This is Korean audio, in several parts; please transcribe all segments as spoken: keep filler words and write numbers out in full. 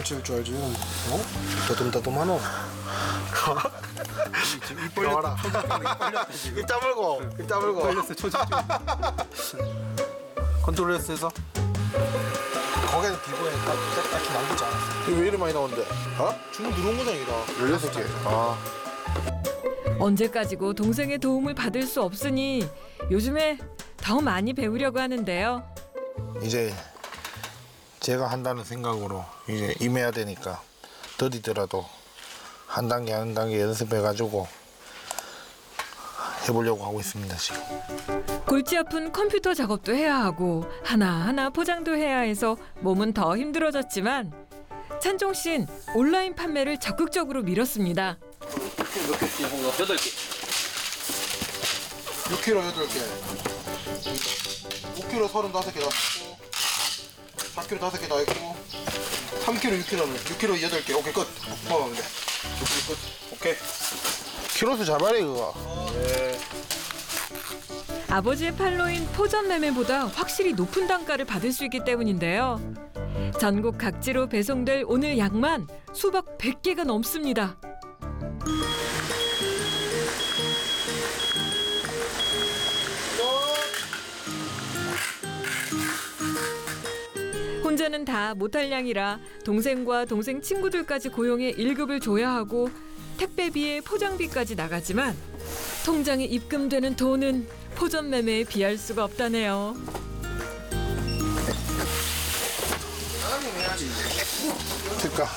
칠 줄 알지. 어? 더듬더듬하노. 지금 입 벌렸어. 입 다물고, 입 다물고. 벌렸어 초집. 컨트롤레스에서 거기는 피부에 딱, 딱히 남기지 않았어. 이거 왜 이리 많이 나오는데? 어? 주문 들어온 거장이다. 열여섯 개. 아. 언제까지고 동생의 도움을 받을 수 없으니 요즘에 더 많이 배우려고 하는데요. 이제 제가 한다는 생각으로 이제 임해야 되니까 더디더라도 한 단계 한 단계 연습해가지고 해보려고 하고 있습니다 지금. 골치 아픈 컴퓨터 작업도 해야 하고 하나하나 포장도 해야 해서 몸은 더 힘들어졌지만 찬종 씨는 온라인 판매를 적극적으로 밀었습니다. 여덟 개. 육 킬로그램 여덟 개. 오 킬로그램 서른다섯 개 다 있고, 사 킬로그램 다섯 개 다 있고, 삼 킬로그램 육 킬로그램 육 킬로그램 여덟 개. 오케이 끝. 먹으면 돼. 육 킬로그램 끝. 오케이. 키로수 잘 말해 그거. 네. 아버지의 팔로인 포전 매매보다 확실히 높은 단가를 받을 수 있기 때문인데요. 전국 각지로 배송될 오늘 양만 수박 백 개가 넘습니다. 혼자는 다 못할 양이라 동생과 동생 친구들까지 고용해 일 급을 줘야 하고 택배비에 포장비까지 나가지만 통장에 입금되는 돈은 포전 매매에 비할 수가 없다네요. 그러니까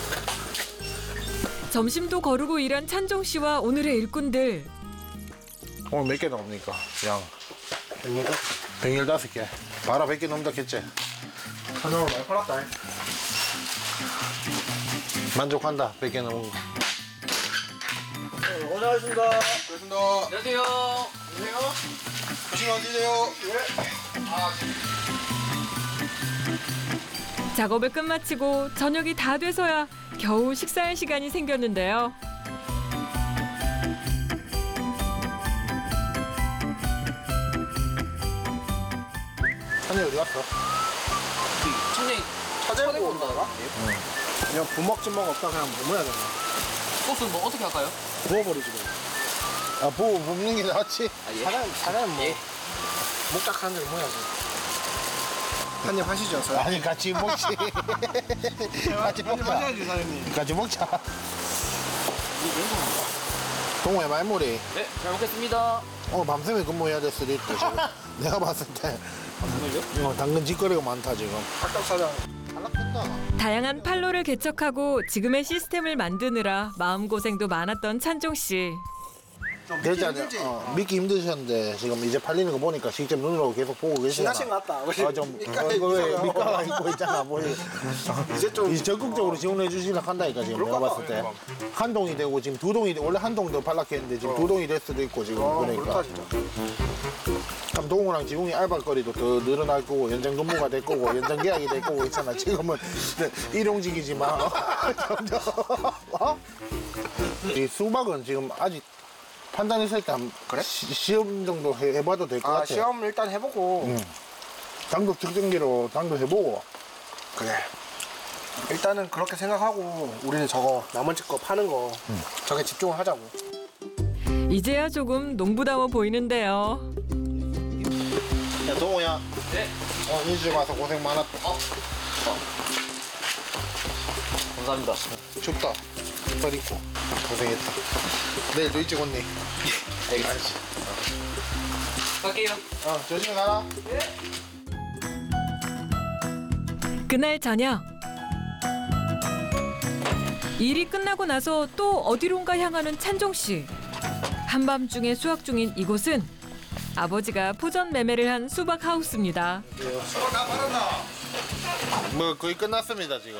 점심도 거르고 일한 찬종 씨와 오늘의 일꾼들. 오늘 몇 개 나옵니까? 양 백열다섯 개. 바로 백 개 넘다 했지? 한정으로 많이 팔았다. 만족한다 백 개 넘은 거. 고생하셨습니다. 고생하셨습니다. 안녕하세요. 안녕하세요. 조심히 가세요. 예. 아, 작업을 끝마치고 저녁이 다 돼서야 겨우 식사할 시간이 생겼는데요. 한이 어디 갔어? 청량이 찾아보고 온다가? 그냥 부먹지먹 없다 그냥 뭐 해야 되나? 소스 뭐 어떻게 할까요? 부어버리지 뭐. 아 보고 볶는 게 낫지? 아, 예. 사람, 사람 뭐. 예. 목딱하는 대로 뭐야지. 한입 하시죠, 사장님. 아니 같이 먹지. 같이 먹자. 하셔야지, 사장님. 같이 먹자. 동호야 말머리. 네, 잘 먹겠습니다. 어 밤새면 근무해야 될 수도 있다 지금. 내가 봤을 때 정말요? 어, 당근 짓거리가 많다 지금. 딱딱 사장. 탈락했다. 다양한 판로를 개척하고 지금의 시스템을 만드느라 마음고생도 많았던 찬종 씨. 되지 않아요? 어, 믿기 힘드셨는데 지금 이제 팔리는 거 보니까 직접 눈으로 계속 보고 계시잖아. 지나친 것 같다. 아좀 이거 왜 밑가가 있고 있잖아. 뭐 이제 좀 이제 적극적으로 지원해 주시려 한다니까 지금 내가 봤을 때 한 동이 되고 지금 두 동이 원래 한 동도 팔락했는데 지금 두 동이 될 수도 있고 지금 어, 그러니까. 그렇다 진짜. 그럼 동우랑 지웅이 알바거리도 더 늘어날 거고 연장 근무가 될 거고 연장 계약이 될 거고 있잖아. 지금은 일용직이지만 점점 어? 이 수박은 지금 아직 판단했을 때 한 그래? 시, 시험 정도 해, 해봐도 될 것 아, 같아. 시험 일단 해보고. 응. 당도 측정기로 당도 해보고. 그래. 일단은 그렇게 생각하고 우리는 저거 나머지 거 파는 거 저게 집중을 하자고. 이제야 조금 농부다워 보이는데요. 야 동호야. 네. 어 일주일 와서 고생 많았다. 어. 어. 감사합니다. 춥다. 털 입고 고생했다. 내일도 일찍 온니? 알겠습니다. 갈게요. 어 조심히 가라. 그날 저녁. 일이 끝나고 나서 또 어디론가 향하는 찬종 씨. 한밤중에 수확 중인 이곳은 아버지가 포전 매매를 한 수박 하우스입니다. 수박 다 팔았나? 뭐 거의 끝났습니다 지금.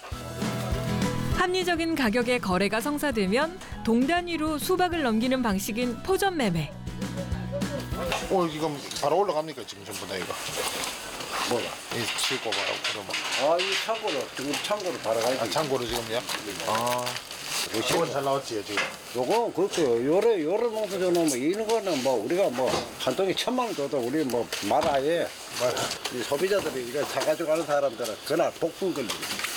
합리적인 가격에 거래가 성사되면 동단위로 수박을 넘기는 방식인 포전 매매. 오 지금 바로 올라갑니까 지금 전부 다 이거? 뭐야? 이 싣고 바라고 그러면. 아, 이 창고로, 지금 창고로 바로 가야지. 아 참고로 지금요? 아. 이건 잘 나왔지 지금. 요거, 그렇죠. 요래, 요래 농사 져놓으면, 이런 거는 뭐, 우리가 뭐, 한 통에 천만 원 줘도 우리 뭐, 말 아예. 이 소비자들이 이거 사가지고 가는 사람들은 그날 복분 걸리지.